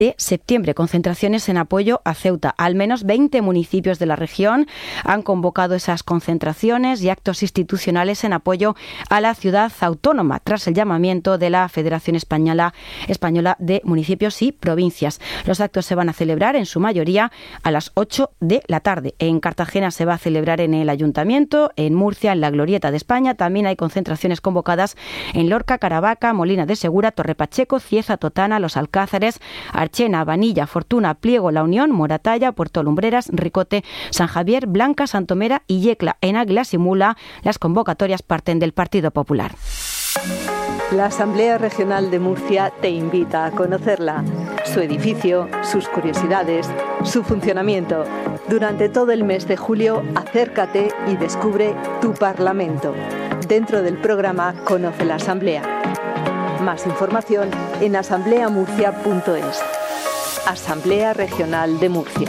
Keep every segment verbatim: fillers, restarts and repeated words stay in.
de septiembre. Concentraciones en apoyo a Ceuta. Al menos veinte municipios de la región han convocado esas concentraciones y actos institucionales en apoyo a la ciudad autónoma, tras el llamamiento de la Federación Española, Española de Municipios y Provincias. Los actos se van a celebrar en su mayoría a las ocho de la tarde. En Cartagena se va a celebrar en el Ayuntamiento, en Murcia, en la Glorieta de España. También hay concentraciones convocadas en Lorca, Caravaca, Molina de Segura, Torrepacheco, Cieza, Totana, Los Alcázares, Archena, Vanilla, Fortuna, Pliego, La Unión, Moratalla, Puerto Lumbreras, Ricote, San Javier, Blanca, Santomera y Yecla. En Águilas y Mula, las convocatorias parten del Partido Popular. La Asamblea Regional de Murcia te invita a conocerla, su edificio, sus curiosidades, su funcionamiento. Durante todo el mes de julio, acércate y descubre tu Parlamento. Dentro del programa Conoce la Asamblea. Más información en asamblea murcia punto es. Asamblea Regional de Murcia.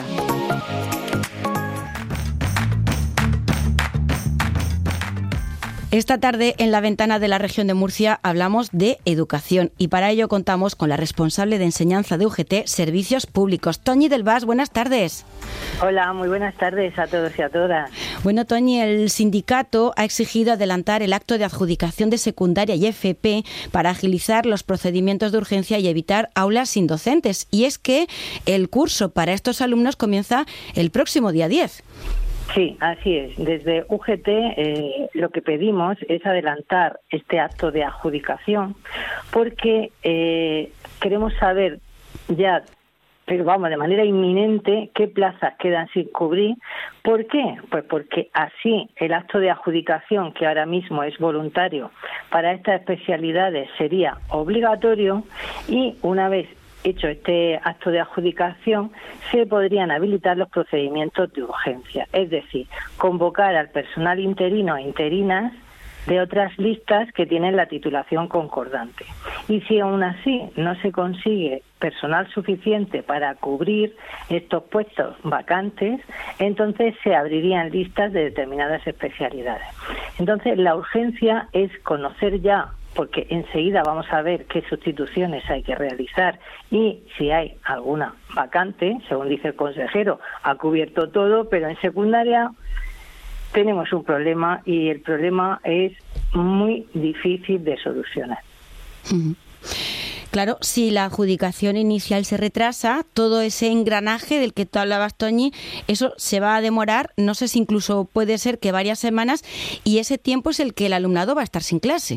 Esta tarde, en la ventana de la región de Murcia, hablamos de educación y para ello contamos con la responsable de enseñanza de U G T Servicios Públicos. Toñi del Bas, buenas tardes. Hola, muy buenas tardes a todos y a todas. Bueno, Toñi, el sindicato ha exigido adelantar el acto de adjudicación de secundaria y F P para agilizar los procedimientos de urgencia y evitar aulas sin docentes. Y es que el curso para estos alumnos comienza el próximo día diez. Sí, así es. Desde U G T eh, lo que pedimos es adelantar este acto de adjudicación porque eh, queremos saber ya, pero vamos, de manera inminente, qué plazas quedan sin cubrir. ¿Por qué? Pues porque así el acto de adjudicación, que ahora mismo es voluntario para estas especialidades, sería obligatorio y una vez hecho este acto de adjudicación, se podrían habilitar los procedimientos de urgencia, es decir, convocar al personal interino e interinas de otras listas que tienen la titulación concordante. Y si aún así no se consigue personal suficiente para cubrir estos puestos vacantes, entonces se abrirían listas de determinadas especialidades. Entonces, la urgencia es conocer ya, porque enseguida vamos a ver qué sustituciones hay que realizar y si hay alguna vacante, según dice el consejero, ha cubierto todo, pero en secundaria tenemos un problema y el problema es muy difícil de solucionar. Uh-huh. Claro, si la adjudicación inicial se retrasa, todo ese engranaje del que tú hablabas, Toñi, eso se va a demorar, no sé si incluso puede ser que varias semanas, y ese tiempo es el que el alumnado va a estar sin clase.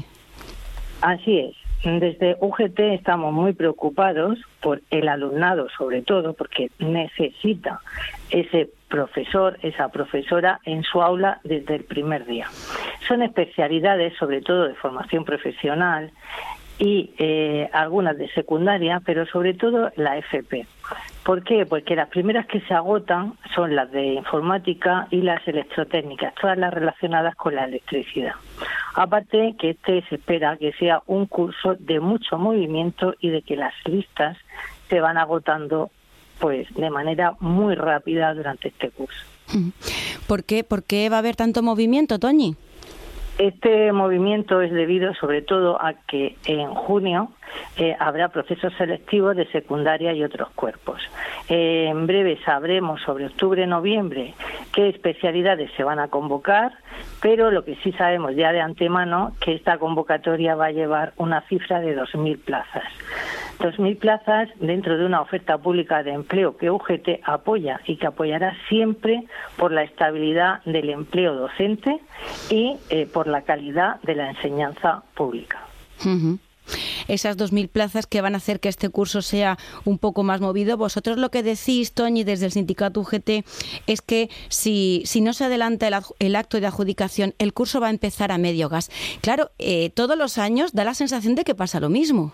Así es. Desde U G T estamos muy preocupados por el alumnado, sobre todo porque necesita ese profesor, esa profesora en su aula desde el primer día. Son especialidades, sobre todo de formación profesional y eh, algunas de secundaria, pero sobre todo la F P. ¿Por qué? Porque las primeras que se agotan son las de informática y las electrotécnicas, todas las relacionadas con la electricidad. Aparte que este se espera que sea un curso de mucho movimiento y de que las listas se van agotando pues de manera muy rápida durante este curso. ¿Por qué? ¿Por qué va a haber tanto movimiento, Toñi? Este movimiento es debido sobre todo a que en junio eh, habrá procesos selectivos de secundaria y otros cuerpos. Eh, en breve sabremos sobre octubre-noviembre qué especialidades se van a convocar, pero lo que sí sabemos ya de antemano que esta convocatoria va a llevar una cifra de dos mil plazas. dos mil plazas dentro de una oferta pública de empleo que U G T apoya y que apoyará siempre por la estabilidad del empleo docente y eh, por la calidad de la enseñanza pública. Uh-huh. Esas dos mil plazas que van a hacer que este curso sea un poco más movido. Vosotros lo que decís, Toñi, desde el sindicato U G T, es que si, si no se adelanta el, el acto de adjudicación, el curso va a empezar a medio gas. Claro, eh, todos los años da la sensación de que pasa lo mismo.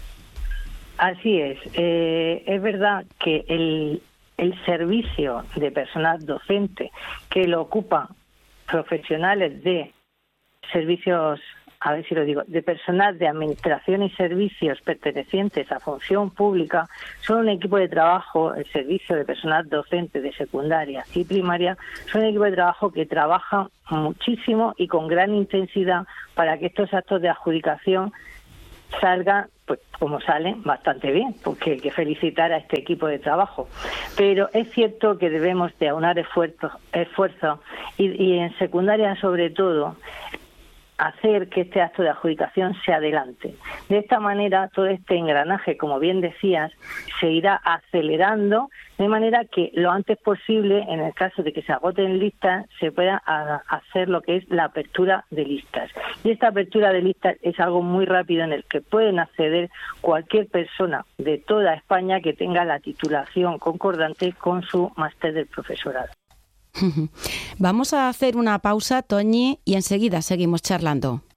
Así es. Eh, es verdad que el, el servicio de personal docente que lo ocupan profesionales de servicios, a ver si lo digo, de personal de administración y servicios pertenecientes a función pública, son un equipo de trabajo, el servicio de personal docente de secundaria y primaria, son un equipo de trabajo que trabaja muchísimo y con gran intensidad para que estos actos de adjudicación salgan pues como salen, bastante bien, porque hay que felicitar a este equipo de trabajo. Pero es cierto que debemos de aunar esfuerzos, esfuerzos y, y en secundaria sobre todo, hacer que este acto de adjudicación se adelante. De esta manera, todo este engranaje, como bien decías, se irá acelerando, de manera que lo antes posible, en el caso de que se agoten listas, se pueda a, hacer lo que es la apertura de listas. Y esta apertura de listas es algo muy rápido en el que pueden acceder cualquier persona de toda España que tenga la titulación concordante con su máster del profesorado. Vamos a hacer una pausa, Toñi, y enseguida seguimos charlando.